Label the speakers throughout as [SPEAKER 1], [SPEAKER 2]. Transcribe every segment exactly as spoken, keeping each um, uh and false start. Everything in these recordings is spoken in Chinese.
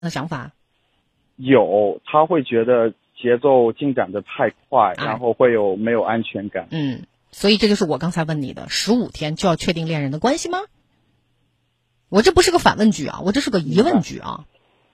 [SPEAKER 1] 的想法？
[SPEAKER 2] 有，他会觉得节奏进展的太快，
[SPEAKER 1] 哎、
[SPEAKER 2] 然后会有没有安全感。
[SPEAKER 1] 嗯，所以这就是我刚才问你的，十五天就要确定恋人的关系吗？我这不是个反问句啊，我这是个疑问句啊，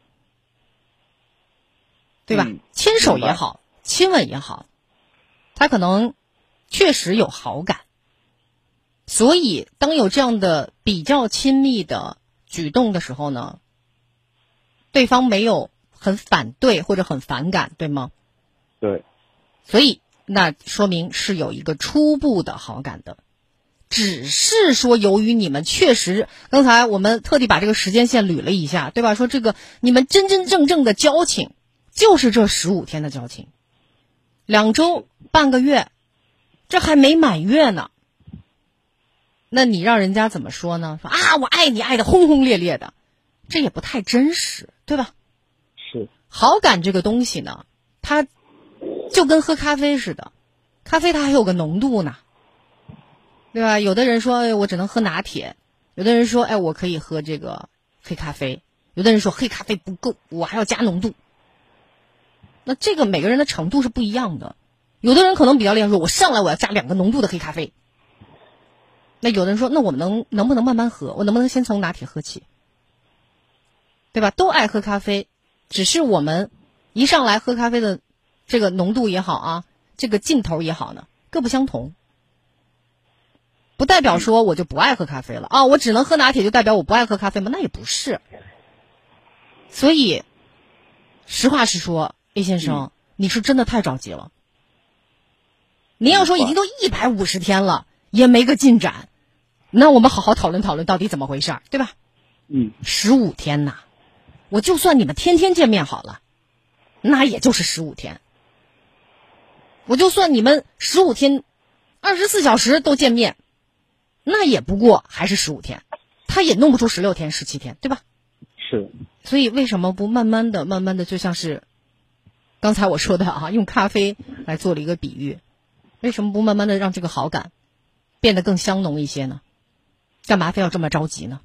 [SPEAKER 1] 对吧？
[SPEAKER 2] 嗯、
[SPEAKER 1] 牵手也好，亲吻也好，他可能确实有好感，所以当有这样的比较亲密的举动的时候呢，对方没有很反对或者很反感，对吗？
[SPEAKER 2] 对。
[SPEAKER 1] 所以那说明是有一个初步的好感的，只是说由于你们确实，刚才我们特地把这个时间线捋了一下，对吧？说这个你们真真正正的交情就是这十五天的交情，两周半个月，这还没满月呢。那你让人家怎么说呢？说啊，我爱你爱的轰轰烈烈的，这也不太真实，对吧？
[SPEAKER 2] 是。
[SPEAKER 1] 好感这个东西呢，它就跟喝咖啡似的，咖啡它还有个浓度呢，对吧？有的人说，哎，我只能喝拿铁，有的人说，哎，我可以喝这个黑咖啡，有的人说黑咖啡不够，我还要加浓度。那这个每个人的程度是不一样的，有的人可能比较厉害，说我上来我要加两个浓度的黑咖啡。那有的人说，那我们能能不能慢慢喝？我能不能先从拿铁喝起？对吧？都爱喝咖啡，只是我们一上来喝咖啡的这个浓度也好啊，这个劲头也好呢，各不相同。不代表说我就不爱喝咖啡了啊，我只能喝拿铁就代表我不爱喝咖啡吗？那也不是。所以实话实说 A 先生、嗯、你是真的太着急了。您要说已经都一百五十天了也没个进展，那我们好好讨论讨论到底怎么回事，对吧？
[SPEAKER 2] 嗯，
[SPEAKER 1] 十五天呐，我就算你们天天见面好了，那也就是十五天。我就算你们十五天二十四小时都见面，那也不过还是十五天，他也弄不出十六天十七天，对吧？
[SPEAKER 2] 是。
[SPEAKER 1] 所以为什么不慢慢的慢慢的，就像是刚才我说的啊，用咖啡来做了一个比喻，为什么不慢慢的让这个好感变得更香浓一些呢？干嘛非要这么着急呢？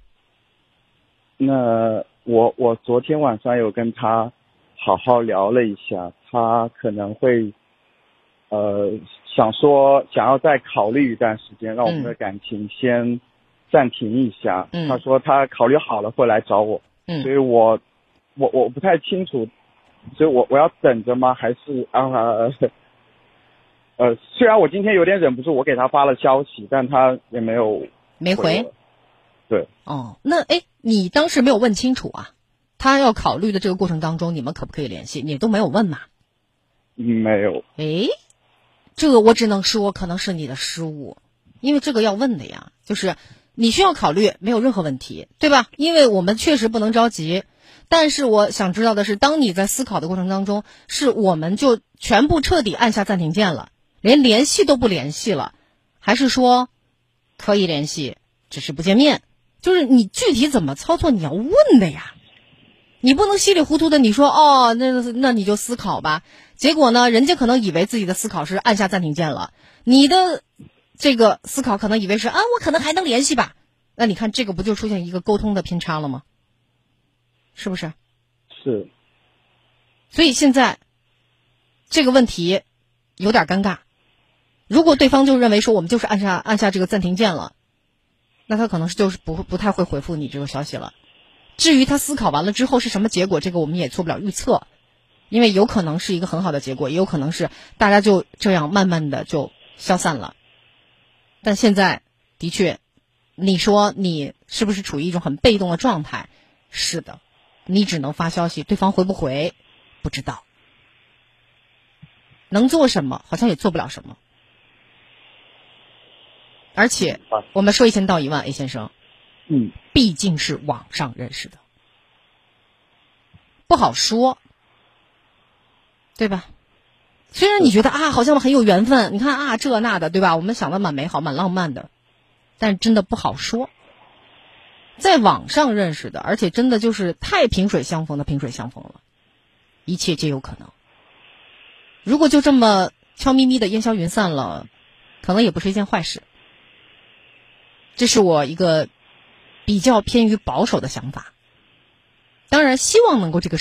[SPEAKER 2] 那我我昨天晚上有跟他好好聊了一下，他可能会呃想说想要再考虑一段时间，让我们的感情先暂停一下。
[SPEAKER 1] 嗯、
[SPEAKER 2] 他说他考虑好了会来找我，
[SPEAKER 1] 嗯、
[SPEAKER 2] 所以我我我不太清楚，所以我我要等着吗？还是啊呃虽然我今天有点忍不住，我给他发了消息，但他也没有
[SPEAKER 1] 没回。
[SPEAKER 2] 对。
[SPEAKER 1] 哦，那哎，你当时没有问清楚啊？他要考虑的这个过程当中，你们可不可以联系？你都没有问嘛？
[SPEAKER 2] 没有。
[SPEAKER 1] 哎，这个我只能说可能是你的失误，因为这个要问的呀，就是你需要考虑，没有任何问题，对吧？因为我们确实不能着急，但是我想知道的是，当你在思考的过程当中，是我们就全部彻底按下暂停键了，连联系都不联系了，还是说可以联系，只是不见面？就是你具体怎么操作，你要问的呀，你不能稀里糊涂的你说哦，那那你就思考吧。结果呢，人家可能以为自己的思考是按下暂停键了，你的这个思考可能以为是啊，我可能还能联系吧。那你看这个不就出现一个沟通的偏差了吗？是不是？
[SPEAKER 2] 是。
[SPEAKER 1] 所以现在这个问题有点尴尬。如果对方就认为说我们就是按下按下这个暂停键了，那他可能是就是不不太会回复你这个消息了。至于他思考完了之后是什么结果，这个我们也做不了预测，因为有可能是一个很好的结果，也有可能是大家就这样慢慢的就消散了。但现在的确，你说你是不是处于一种很被动的状态？是的，你只能发消息，对方回不回不知道，能做什么好像也做不了什么。而且我们说一千道一万 A 先生，
[SPEAKER 2] 嗯，
[SPEAKER 1] 毕竟是网上认识的，不好说，对吧？虽然你觉得啊好像很有缘分，你看啊这那的，对吧？我们想的蛮美好蛮浪漫的，但真的不好说。在网上认识的，而且真的就是太萍水相逢的萍水相逢了，一切皆有可能。如果就这么悄咪咪的烟消云散了，可能也不是一件坏事。这是我一个比较偏于保守的想法， 当然希望能够这个